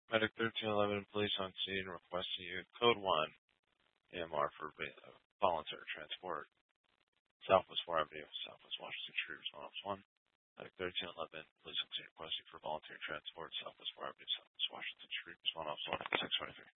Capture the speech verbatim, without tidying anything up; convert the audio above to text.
Medic thirteen eleven, police on scene, requesting you. Code one, A M R for uh, voluntary transport. Southwest four Avenue, Southwest Washington Street, response one. Medic thirteen eleven, police on scene, requesting for voluntary transport. Southwest four Avenue, Southwest Washington Street, response one, six twenty-three.